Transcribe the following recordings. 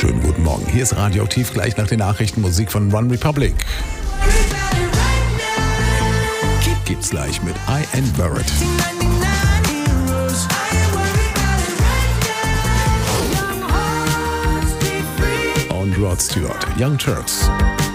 Schönen guten Morgen. Hier ist Radioaktiv, gleich nach den Nachrichten Musik von One Republic. Gibt's gleich mit I Ain't Worried. Und Rod Stewart, Young Turks.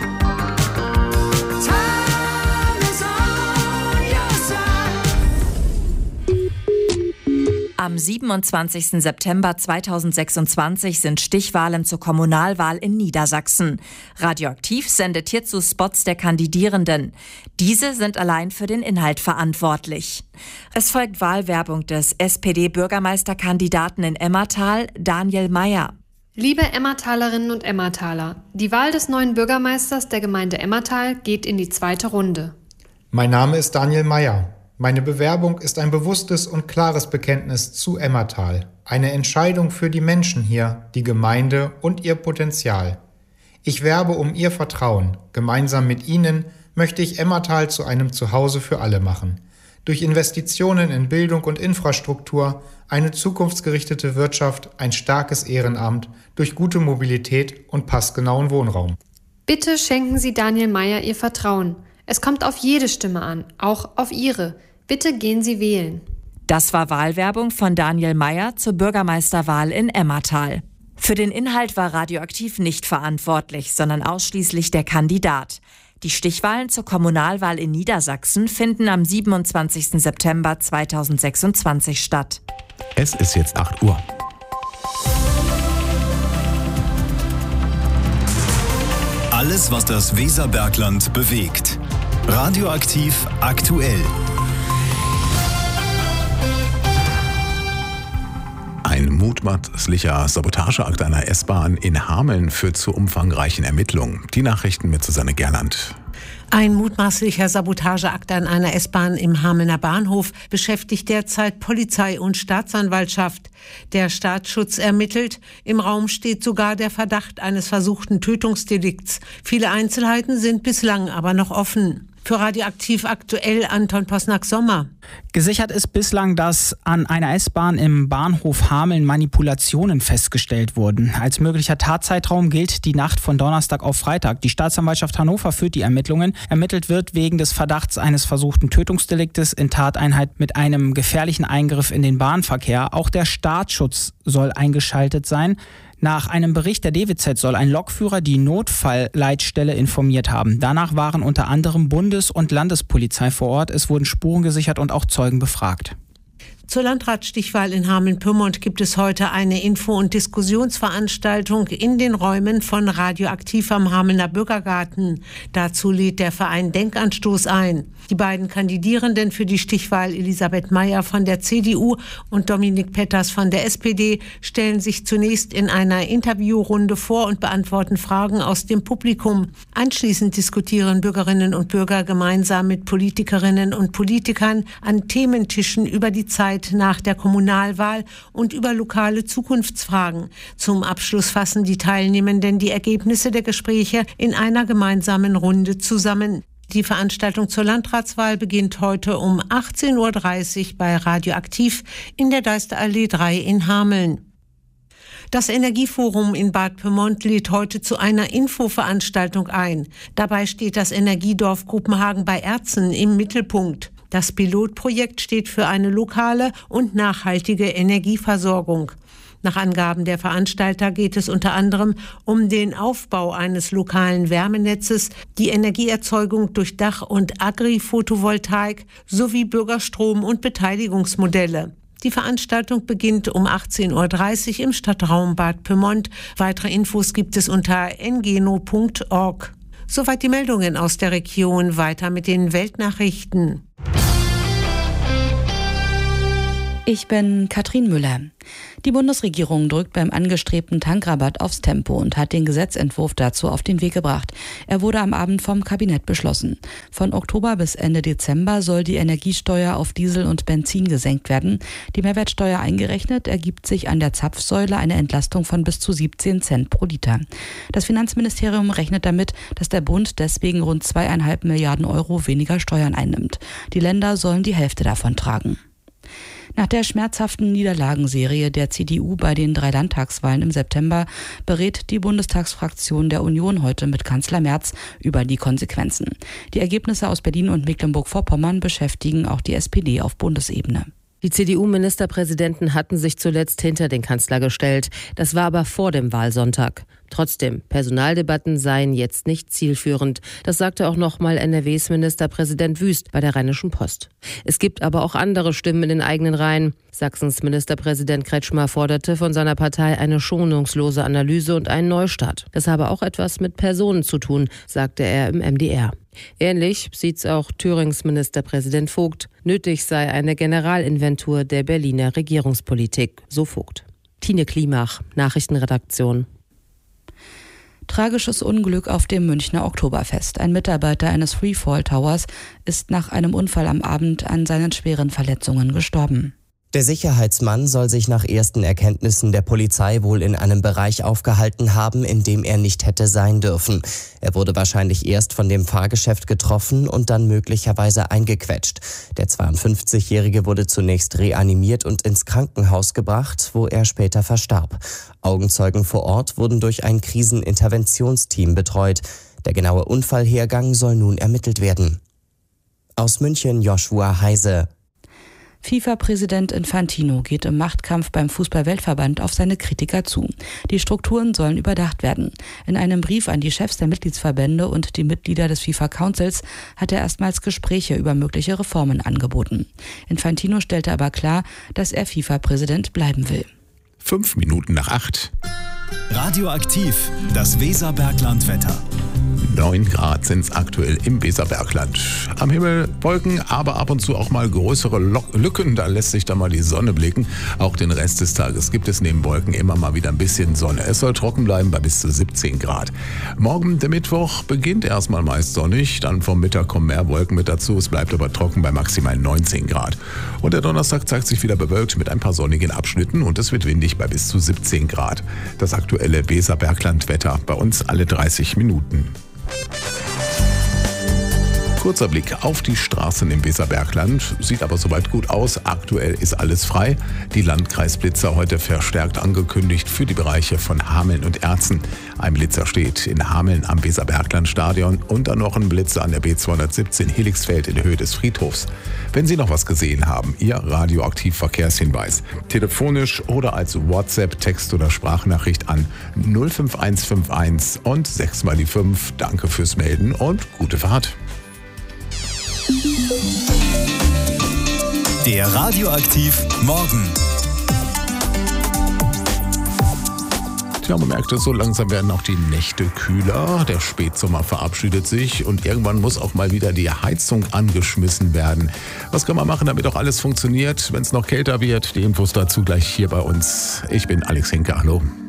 Am 27. September 2026 sind Stichwahlen zur Kommunalwahl in Niedersachsen. Radioaktiv sendet hierzu Spots der Kandidierenden. Diese sind allein für den Inhalt verantwortlich. Es folgt Wahlwerbung des SPD-Bürgermeisterkandidaten in Emmertal, Daniel Mayer. Liebe Emmertalerinnen und Emmertaler, die Wahl des neuen Bürgermeisters der Gemeinde Emmertal geht in die zweite Runde. Mein Name ist Daniel Mayer. Meine Bewerbung ist ein bewusstes und klares Bekenntnis zu Emmertal. Eine Entscheidung für die Menschen hier, die Gemeinde und ihr Potenzial. Ich werbe um Ihr Vertrauen. Gemeinsam mit Ihnen möchte ich Emmertal zu einem Zuhause für alle machen. Durch Investitionen in Bildung und Infrastruktur, eine zukunftsgerichtete Wirtschaft, ein starkes Ehrenamt, durch gute Mobilität und passgenauen Wohnraum. Bitte schenken Sie Daniel Mayer Ihr Vertrauen. Es kommt auf jede Stimme an, auch auf Ihre. Bitte gehen Sie wählen. Das war Wahlwerbung von Daniel Mayer zur Bürgermeisterwahl in Emmertal. Für den Inhalt war Radioaktiv nicht verantwortlich, sondern ausschließlich der Kandidat. Die Stichwahlen zur Kommunalwahl in Niedersachsen finden am 27. September 2026 statt. Es ist jetzt 8 Uhr. Alles, was das Weserbergland bewegt. Radioaktiv aktuell. Ein mutmaßlicher Sabotageakt einer S-Bahn in Hameln führt zu umfangreichen Ermittlungen. Die Nachrichten mit Susanne Gerland. Ein mutmaßlicher Sabotageakt an einer S-Bahn im Hamelner Bahnhof beschäftigt derzeit Polizei und Staatsanwaltschaft. Der Staatsschutz ermittelt. Im Raum steht sogar der Verdacht eines versuchten Tötungsdelikts. Viele Einzelheiten sind bislang aber noch offen. Für Radioaktiv aktuell Anton Posnack-Sommer. Gesichert ist bislang, dass an einer S-Bahn im Bahnhof Hameln Manipulationen festgestellt wurden. Als möglicher Tatzeitraum gilt die Nacht von Donnerstag auf Freitag. Die Staatsanwaltschaft Hannover führt die Ermittlungen. Ermittelt wird wegen des Verdachts eines versuchten Tötungsdeliktes in Tateinheit mit einem gefährlichen Eingriff in den Bahnverkehr. Auch der Staatsschutz soll eingeschaltet sein. Nach einem Bericht der DWZ soll ein Lokführer die Notfallleitstelle informiert haben. Danach waren unter anderem Bundes- und Landespolizei vor Ort. Es wurden Spuren gesichert und auch Zeugen befragt. Zur Landratsstichwahl in Hameln-Pyrmont gibt es heute eine Info- und Diskussionsveranstaltung in den Räumen von Radioaktiv am Hamelner Bürgergarten. Dazu lädt der Verein Denkanstoß ein. Die beiden Kandidierenden für die Stichwahl, Elisabeth Mayer von der CDU und Dominik Petters von der SPD, stellen sich zunächst in einer Interviewrunde vor und beantworten Fragen aus dem Publikum. Anschließend diskutieren Bürgerinnen und Bürger gemeinsam mit Politikerinnen und Politikern an Thementischen über die Zeit nach der Kommunalwahl und über lokale Zukunftsfragen. Zum Abschluss fassen die Teilnehmenden die Ergebnisse der Gespräche in einer gemeinsamen Runde zusammen. Die Veranstaltung zur Landratswahl beginnt heute um 18.30 Uhr bei Radioaktiv in der Deisterallee 3 in Hameln. Das Energieforum in Bad Pyrmont lädt heute zu einer Infoveranstaltung ein. Dabei steht das Energiedorf Kopenhagen bei Erzen im Mittelpunkt. Das Pilotprojekt steht für eine lokale und nachhaltige Energieversorgung. Nach Angaben der Veranstalter geht es unter anderem um den Aufbau eines lokalen Wärmenetzes, die Energieerzeugung durch Dach- und Agri-Photovoltaik sowie Bürgerstrom- und Beteiligungsmodelle. Die Veranstaltung beginnt um 18.30 Uhr im Stadtraum Bad Pyrmont. Weitere Infos gibt es unter ngeno.org. Soweit die Meldungen aus der Region. Weiter mit den Weltnachrichten. Ich bin Katrin Müller. Die Bundesregierung drückt beim angestrebten Tankrabatt aufs Tempo und hat den Gesetzentwurf dazu auf den Weg gebracht. Er wurde am Abend vom Kabinett beschlossen. Von Oktober bis Ende Dezember soll die Energiesteuer auf Diesel und Benzin gesenkt werden. Die Mehrwertsteuer eingerechnet ergibt sich an der Zapfsäule eine Entlastung von bis zu 17 Cent pro Liter. Das Finanzministerium rechnet damit, dass der Bund deswegen rund 2,5 Milliarden Euro weniger Steuern einnimmt. Die Länder sollen die Hälfte davon tragen. Nach der schmerzhaften Niederlagenserie der CDU bei den 3 Landtagswahlen im September berät die Bundestagsfraktion der Union heute mit Kanzler Merz über die Konsequenzen. Die Ergebnisse aus Berlin und Mecklenburg-Vorpommern beschäftigen auch die SPD auf Bundesebene. Die CDU-Ministerpräsidenten hatten sich zuletzt hinter den Kanzler gestellt. Das war aber vor dem Wahlsonntag. Trotzdem, Personaldebatten seien jetzt nicht zielführend. Das sagte auch nochmal NRWs Ministerpräsident Wüst bei der Rheinischen Post. Es gibt aber auch andere Stimmen in den eigenen Reihen. Sachsens Ministerpräsident Kretschmer forderte von seiner Partei eine schonungslose Analyse und einen Neustart. Das habe auch etwas mit Personen zu tun, sagte er im MDR. Ähnlich sieht's auch Thürings Ministerpräsident Vogt. Nötig sei eine Generalinventur der Berliner Regierungspolitik, so Vogt. Tine Klimach, Nachrichtenredaktion. Tragisches Unglück auf dem Münchner Oktoberfest. Ein Mitarbeiter eines Freefall Towers ist nach einem Unfall am Abend an seinen schweren Verletzungen gestorben. Der Sicherheitsmann soll sich nach ersten Erkenntnissen der Polizei wohl in einem Bereich aufgehalten haben, in dem er nicht hätte sein dürfen. Er wurde wahrscheinlich erst von dem Fahrgeschäft getroffen und dann möglicherweise eingequetscht. Der 52-Jährige wurde zunächst reanimiert und ins Krankenhaus gebracht, wo er später verstarb. Augenzeugen vor Ort wurden durch ein Kriseninterventionsteam betreut. Der genaue Unfallhergang soll nun ermittelt werden. Aus München Joshua Heise. FIFA-Präsident Infantino geht im Machtkampf beim Fußball-Weltverband auf seine Kritiker zu. Die Strukturen sollen überdacht werden. In einem Brief an die Chefs der Mitgliedsverbände und die Mitglieder des FIFA-Councils hat er erstmals Gespräche über mögliche Reformen angeboten. Infantino stellte aber klar, dass er FIFA-Präsident bleiben will. 5 Minuten nach 8. Radioaktiv, das Weserbergland-Wetter. 9 Grad sind es aktuell im Weserbergland. Am Himmel Wolken, aber ab und zu auch mal größere Lücken. Da lässt sich dann mal die Sonne blicken. Auch den Rest des Tages gibt es neben Wolken immer mal wieder ein bisschen Sonne. Es soll trocken bleiben bei bis zu 17 Grad. Morgen, der Mittwoch, beginnt erstmal meist sonnig. Dann vom Mittag kommen mehr Wolken mit dazu. Es bleibt aber trocken bei maximal 19 Grad. Und der Donnerstag zeigt sich wieder bewölkt mit ein paar sonnigen Abschnitten. Und es wird windig bei bis zu 17 Grad. Das aktuelle Weserbergland-Wetter bei uns alle 30 Minuten. Kurzer Blick auf die Straßen im Weserbergland. Sieht aber soweit gut aus. Aktuell ist alles frei. Die Landkreisblitzer heute verstärkt angekündigt für die Bereiche von Hameln und Erzen. Ein Blitzer steht in Hameln am Weserbergland-Stadion und dann noch ein Blitzer an der B217 Helixfeld in der Höhe des Friedhofs. Wenn Sie noch was gesehen haben, Ihr Radioaktiv-Verkehrshinweis. Telefonisch oder als WhatsApp, Text- oder Sprachnachricht an 05151 und 6 mal die 5. Danke fürs Melden und gute Fahrt. Der Radioaktiv Morgen. Tja, man merkt es, so langsam werden auch die Nächte kühler. Der Spätsommer verabschiedet sich und irgendwann muss auch mal wieder die Heizung angeschmissen werden. Was kann man machen, damit auch alles funktioniert, wenn es noch kälter wird? Die Infos dazu gleich hier bei uns. Ich bin Alex Henke, hallo.